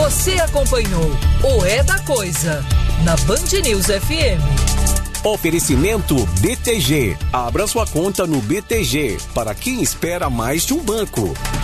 Você acompanhou o É da Coisa na Band News FM. Oferecimento BTG. Abra sua conta no BTG para quem espera mais de um banco.